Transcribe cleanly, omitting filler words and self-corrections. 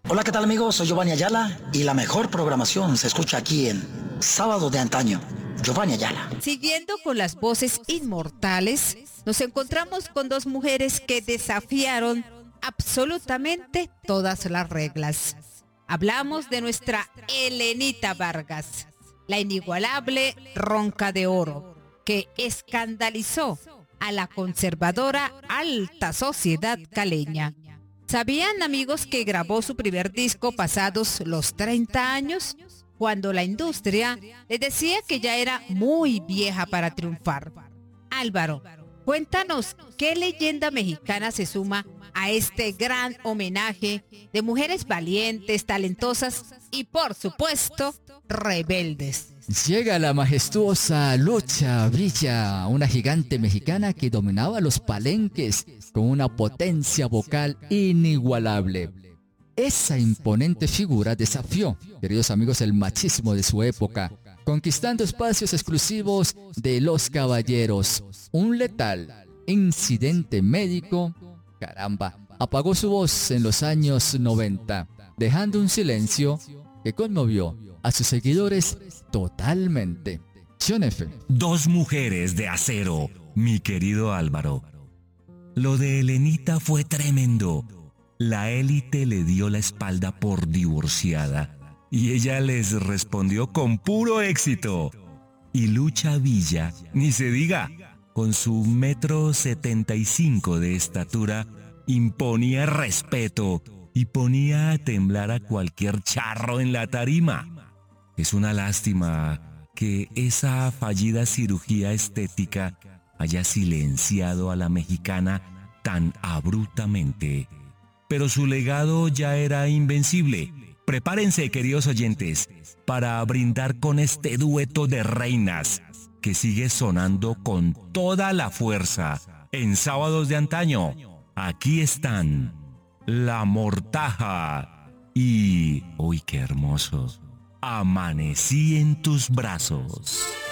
Hola, ¿qué tal amigos? Soy Giovanni Ayala y la mejor programación se escucha aquí en Sábado de Antaño. Giovanni Ayala. Siguiendo con las voces inmortales, nos encontramos con dos mujeres que desafiaron absolutamente todas las reglas. Hablamos de nuestra Helenita Vargas, la inigualable Ronca de Oro, que escandalizó a la conservadora alta sociedad caleña. ¿Sabían, amigos, que grabó su primer disco pasados los 30 años? Cuando la industria le decía que ya era muy vieja para triunfar. Álvaro, cuéntanos qué leyenda mexicana se suma a este gran homenaje de mujeres valientes, talentosas y, por supuesto, rebeldes. Llega la majestuosa Lucha Villa, una gigante mexicana que dominaba los palenques con una potencia vocal inigualable. Esa imponente figura desafió, queridos amigos, el machismo de su época, conquistando espacios exclusivos de los caballeros. Un letal incidente médico, caramba, apagó su voz en los años 90, dejando un silencio que conmovió a sus seguidores totalmente. John F. Dos mujeres de acero, mi querido Álvaro. Lo de Helenita fue tremendo. La élite le dio la espalda por divorciada y ella les respondió con puro éxito. Y Lucha Villa, ni se diga, con su 1,75 m de estatura, imponía respeto y ponía a temblar a cualquier charro en la tarima. Es una lástima que esa fallida cirugía estética haya silenciado a la mexicana tan abruptamente. Pero su legado ya era invencible. Prepárense, queridos oyentes, para brindar con este dueto de reinas que sigue sonando con toda la fuerza en Sábados de Antaño. Aquí están La Mortaja y, uy, qué hermoso, Amanecí en tus brazos.